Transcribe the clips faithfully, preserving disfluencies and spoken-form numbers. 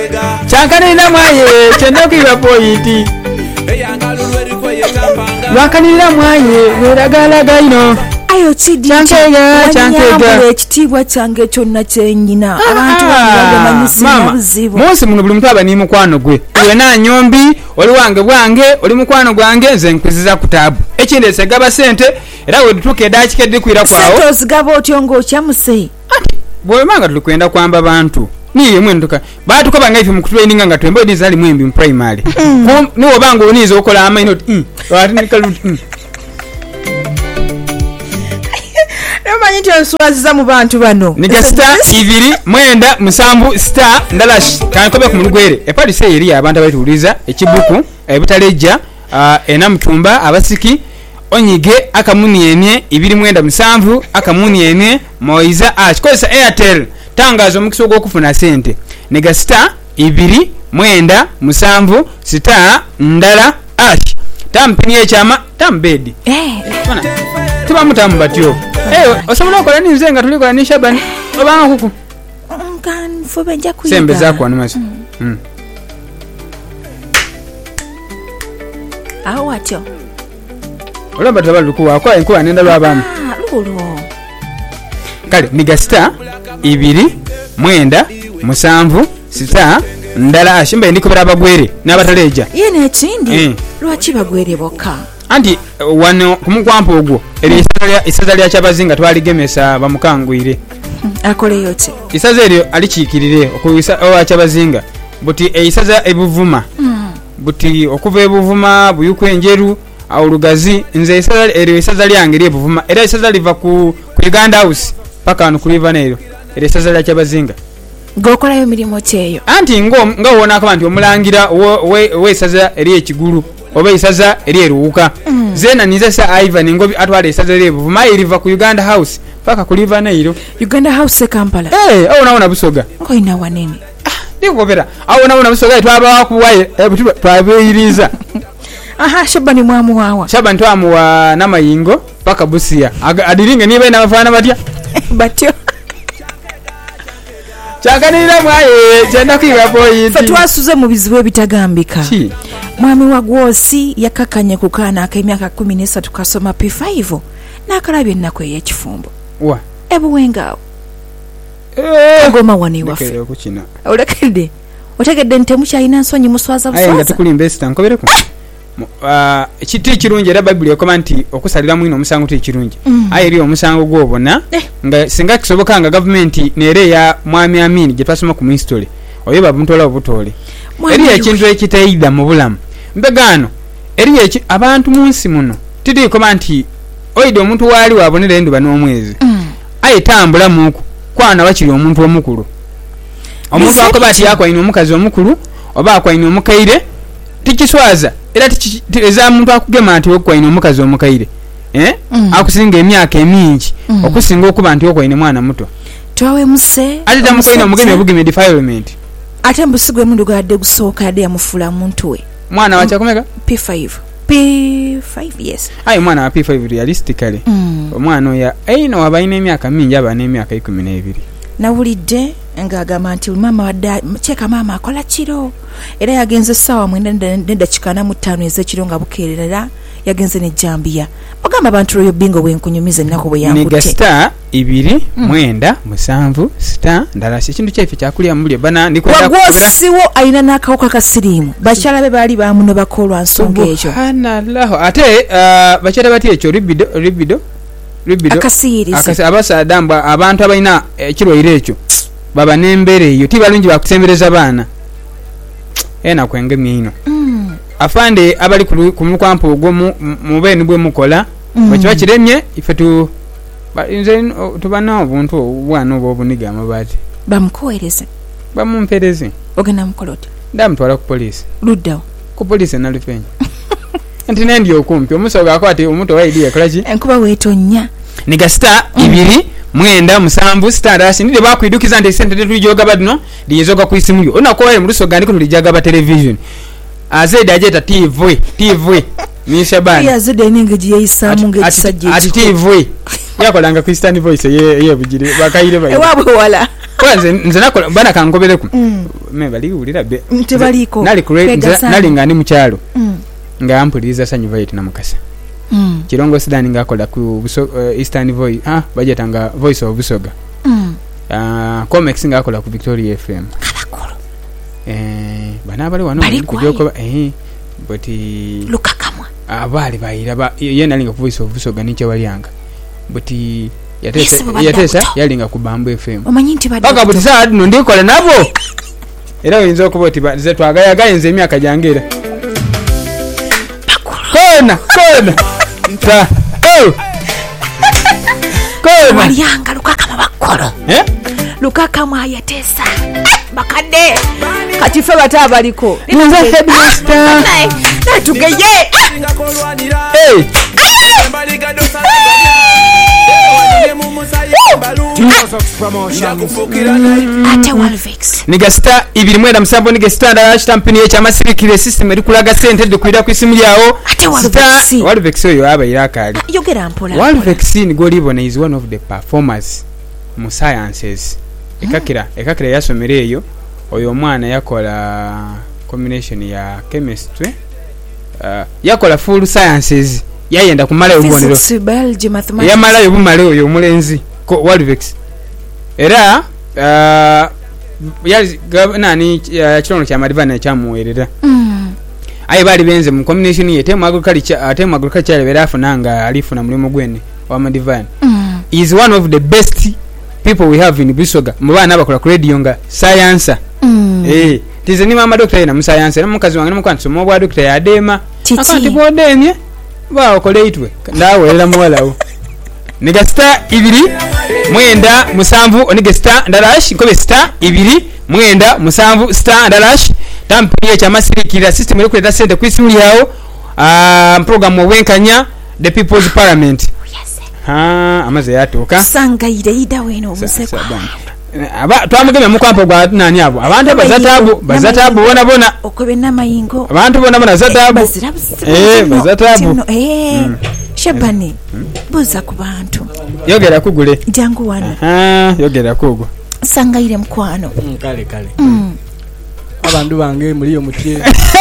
Chankanira mwaye chendokiwa poiti Wakanira mwaye weragalaga ino ayo chidi chankega chankega ekitibwa kyange kyonna kyenyina abantu bamanyisa buzibu Mose muno buli mutaba ni mukwano gwe wena nyombi oli wange bwange oli mukwano gwange nze nkwiziza kutabu ekinde segaba sente era we tutuke dakikedde kwira kwawo sente ozigaba otyo ng'okyamuse bwe manga tulikwenda kwamba abantu niye mwenduka batu koba ngaife mu training nga twembo dizali mwembi mu primary ko niwo bango unizo okola amaino mm wati nikalu mm Namanyi nti nswaziza mu bantu bano Niga star ibiri mwenda musambu star ndalash kankobe ku mulugwere epali se eri abantu abayituliza ekibuku ebutaleja uh, ena mtumba abasiki onyige akamunienye ibiri mwenda musambu akamunienye moiza achikozesa Airtel tangazo mukiso gwo kufuna sente Niga star ibiri mwenda musambu star ndala ash tampini echama tambedi eh bana tuba mutamu batyo eh osobola okola ninze nga tulikola ni Shabani obanga kuku kan fobe nja kuyiga sembe zako animasi mm aho watyo olamba tabalukuwa kwa enkuwa nenda lwabamu ah lulo kale Niga star ibiri mwenda musanvu sita ndala ashimba ndiko baraba gwere n'abataleja yene ekindi eh. lwaki bagwere bokka anti wano kumukwampa ogwo eri isaza lya kyabazinga twaligemesa bamukangwire akole yote isaza eryo alikiikirire okuyisa owa kyabazinga buti eisaza ebuvuma mm. buti okuva ebuvuma buyuko enjeru aulugazi nze isaza eryo isaza lyange eri ebuvuma era isaza liva ku ku Uganda House paka anu kuliva neero eri isaza lya kyabazinga gokolayo milimo kyeyo anti ngo nga wona akabantu omulangira we we isaza eri ekigulu oba isaza eri eruuka mm. zena nize sa Ivan ngobi atwale isaza eri ebuvuma iriva ku Uganda House paka kuliva neero Uganda House Kampala eh hey, awo naona busoga koina wanene ndikopera awo naona busoga twaba kuwaye ebutuba twabeyiriza aha Shabani mwamu wawa Shabani twamu wa namayingo paka Busia adiringe niba ina bafana batya batyo chakanira mwaye chenda kwiba point fatwasuze mu bizibu ebitagambika mwami wa Gwosi yakakanye kukana ak'emyaka kumi n'esatu kasoma P five nakalabye nnako y'ekifumbo wa ebuwenga eh ngoma wani wafe okukina olekedde otegedde ntemukyalina nsonyi muswaza buswaza ayi nga tukuli investa nkobereko ah kiti kirungi era Bible ekoma nti okusalira mwino omusango ti kirungi ayi eri omusango gwobona nga singa kisoboka nga government nere ya mwami Amin gye twasoma ku history oyo babuntola obutole eri ekintu ekiteida mu bulamu mbegano eri eki abantu munsi muno tidi koma nti oide omuntu wali wabonera enduba n'omwezi ayi tambula muku kwana bakiri omuntu omukulu omuntu akobati yakwaina omukazi omukulu oba akwaina omukaire tikiswaza era tikeza muntu akugema nti okwaina omukazi omukaire eh mm. akusinga emyaka emingi mm. okusinga okuba nti okwaina mwana muto twawe muse ati tamukaina omugeme obugeme defilement ate mbusigwe mundu gadde gusooka ade yamufula muntu we mwana wacha komeka P five P five yes ayi mwana wa P five realistically mm. omwana oya aina wabaina emyaka mingi aba n'emyaka ikumi n'ebiri nawulidde nga agamba nti mama wadda cheka mama akola kiro era yagenze sawa mwenda ndakika na mutano ezekiro nga bukerera yagenze ne Jambia bagamba abantu royo bingo bwenkunyumize nako bwe yangutte Niga star ibiri mm. mwenda musanvu star ndalasi kintu kyefe kyakulya muli bana ndikwenda Wagwosiwo aina nakawuka kasirimu bachala be bali bamuno bakolwa nsonga ekyo subhanallah ate uh, bachala bati ekyo libido libido libido akasiri akasi abasadamba abantu abaina ekirwaire ekyo baba nembere iyo tibalungi bakusembereza bana ena kwenge mino mm. afande abali ku mukwampo ogwo mu bene bwe mukola bakiba kiremye ife tu nze tubana obuntu obwana obwo buniga amabati bamkoereze bamumpereze ogena mukoloti ndamutwala ku police luddawo ku police nalifenya nti nendi okumpi omusoga akwati omuntu wa idea kolaji enkuba wetonya Niga star ibiri mwenda musambu star dashi ndide bakwidukiza nde sente tulijoga badino liyezoga ku isimu yo onakowe mu lusoga ndiko tulijaga ba television azeda ajeta T V T V ni Shabani ya zede ningeji yayisamu ngekisajje ati T V yakolanga Christian voice ye ye bujire bakaire bayi ewabwe wala kwanze nze nakola bana kangobereku me bali ulira be tebaliko nali nali ngani mu kyalo nga ampuliriza sanyu vayet na mukasa mm. Kirongo sidani ngakola ku buso, uh, Eastern Voice ah bajetanga Voice of Busoga mm. uh, Comex ngakola ku Victoria F M kalakolo eh bana bali wano kujoko eh but lukakamwa abali bayira ba yena linga ku Voice of Busoga niche waliyanga but yatesa yatesa yalinga ku Bambu F M omanyi nti badi baka but saa no ndikola nabo era winzo kuboti baze twagaya gayenze emyaka jangera kona kona ta oh kona waliyanga lukakama bakolo eh lukakama yatesa bakade kati fe batabaliko nze headmaster natugeye hey ate Walvex nigasta ibiri mwenda musambo nigasta ndala stampini ye chamasirikire system eri kulaga sente de kuira ku isimu yawo ate Walvex Walvex yo aba irakali yogera mpola Walvex ni golibona is one of the performers mu sciences ekakira ekakira yasomere eyo oyo mwana yakola combination ya chemistry uh, yakola full sciences yayenda kumala ubonero biology mathematics yamala yobumale oyo mulenzi ko Walvex era uh, yali nani uh, kirono kya Madivana kyamuwerera mm. ayi bali benze mu combination ye temu agriculture atemu agriculture bera afunanga alifuna mulimo gwene wa Madivana mm. is one of the best people we have in Busoga mubana abakola ku radio nga science mm. eh tizeni mama doctor ina mu science era mukazi wange mukwantu mo bwa doctor ya dema akati bodemye ba okole itwe ndawerera muwalawo niga star ibiri mwenda musanvu onige star ndalash nkobe star ibiri mwenda musanvu star ndalash tampiye cha masirikira system ero kweta sente kwisimu yawo ah program wenkanya the people's parliament ha amaze yatoka sangaire ida weno obuseko aba twamugeme mukwampo gwa nani abo abantu bazatabu bazatabu bona bona okobe namayingo abantu bona bona zatabu eh bazatabu eh Shabani buza ku bantu yogera kugule jangu wana ah yogera kugo sangaire mkwano kale kale abantu bange muri yo mutye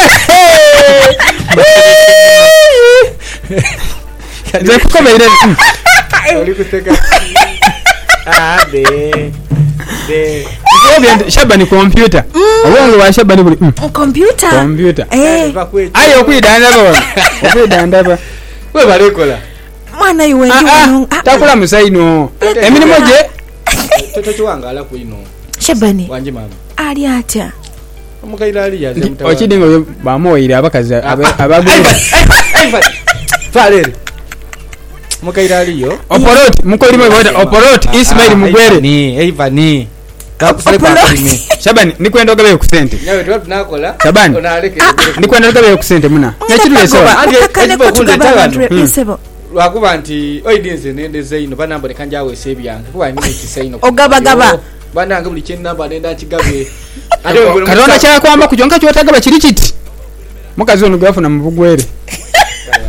nze kukomeire oli kuteka ah de de yogenda Shabani computer obongo wa Shabani buli computer computer eh ayo kwidanda bona okwidanda ba we balekola mwana yuwe ndi takula musaino emirimo je toto kiwangala ku ino Shabani wanje mama ali atya omukaira ali yaze mutawa okidingo bamoyira abakazi abagulu falere mukaira ali yo oporot mukolimo boda oporot Ismail Mugwere ni Ivani kakusale kwa kimi Shabani nikwenda ogabe ku sente nawe tu tunakola Shabani onaleke nikwenda ogabe ku sente muna nekirwe so andi ekibo kunde tagano sebo lwakuba nti oidinze nende zaino banambo nekanjawe sebyange kuba ni kisaino ogaba gaba banange buli kinamba nenda kigabe katonda kyakwamba kujonka kyotagaba kiri kiti mukazi ono gwafuna mu Bugwere